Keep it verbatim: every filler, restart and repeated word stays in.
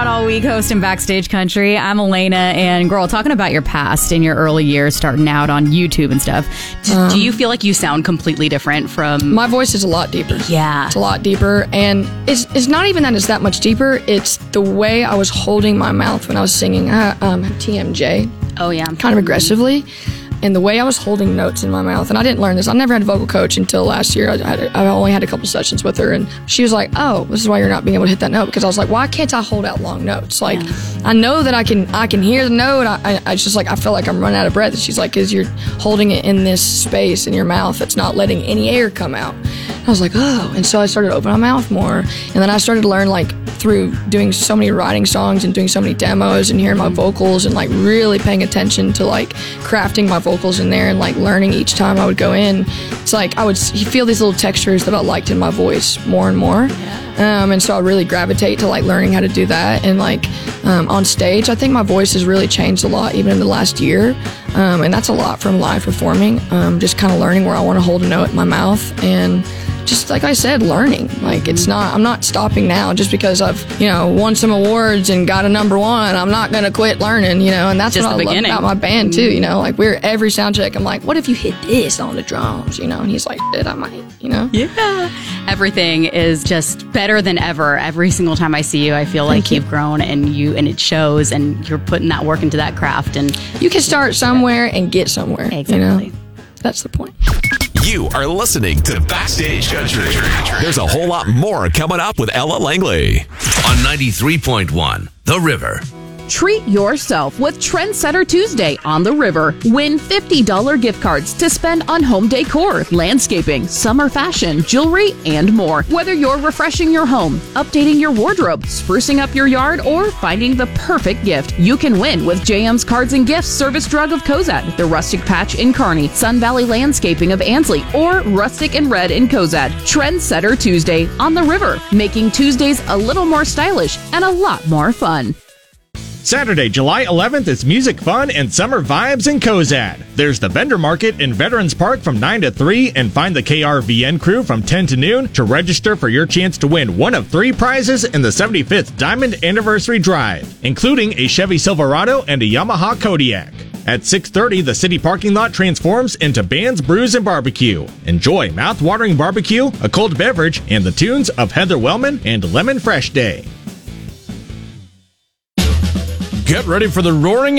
out all week hosting Backstage Country. I'm Elena, and girl, talking about your past in your early years, starting out on YouTube and stuff. Do, um, do you feel like you sound completely different from... My voice is a lot deeper. Yeah. It's a lot deeper, and it's it's not even that it's that much deeper, it's the way I was holding my mouth when I was singing uh, um, T M J. Oh, yeah. Kind of aggressively. And the way I was holding notes in my mouth, and I didn't learn this. I never had a vocal coach until last year. I, had, I only had a couple sessions with her, and she was like, "Oh, this is why you're not being able to hit that note." Because I was like, "Why can't I hold out long notes? Like, yeah. I know that I can. I can hear the note. I, I, I it's just like I feel like I'm running out of breath." And she's like, "Because you're holding it in this space in your mouth that's not letting any air come out." I was like, "Oh," and so I started to open my mouth more, and then I started to learn like through doing so many writing songs and doing so many demos and hearing my vocals and like really paying attention to like crafting my vocals in there and like learning each time I would go in. It's like I would feel these little textures that I liked in my voice more and more. Yeah. Um, and so I really gravitate to like learning how to do that. And like um, on stage, I think my voice has really changed a lot even in the last year. Um, and that's a lot from live performing. Um, just kind of learning where I want to hold a note in my mouth and just like I said, learning. Like it's not, I'm not stopping now just because I've, you know, won some awards and got a number one. I'm not going to quit learning, you know, and that's just what I beginning. love about my band too, you know, like we're every sound check. I'm like, what if you hit this on the drums, you know? And he's like, shit, I might, you know? Yeah. Everything is just better than ever. Every single time I see you, I feel like you've grown and you, and it shows, and you're putting that work into that craft. And you can start somewhere and get somewhere, exactly. You know? That's the point. You are listening to Backstage Country. There's a whole lot more coming up with Ella Langley on ninety-three point one The River. Treat yourself with Trendsetter Tuesday on the River. Win fifty dollars gift cards to spend on home decor, landscaping, summer fashion, jewelry, and more. Whether you're refreshing your home, updating your wardrobe, sprucing up your yard, or finding the perfect gift, you can win with J M's Cards and Gifts Service Drug of Cozad, the Rustic Patch in Kearney, Sun Valley Landscaping of Ansley, or Rustic and Red in Cozad. Trendsetter Tuesday on the River, making Tuesdays a little more stylish and a lot more fun. Saturday, July eleventh is music, fun, and summer vibes in Cozad. There's the vendor market in Veterans Park from nine to three, and find the K R V N crew from ten to noon to register for your chance to win one of three prizes in the seventy-fifth Diamond Anniversary Drive, including a Chevy Silverado and a Yamaha Kodiak. At six thirty, the city parking lot transforms into Bands, Brews, and Barbecue. Enjoy mouth-watering barbecue, a cold beverage, and the tunes of Heather Wellman and Lemon Fresh Day. Get ready for the roaring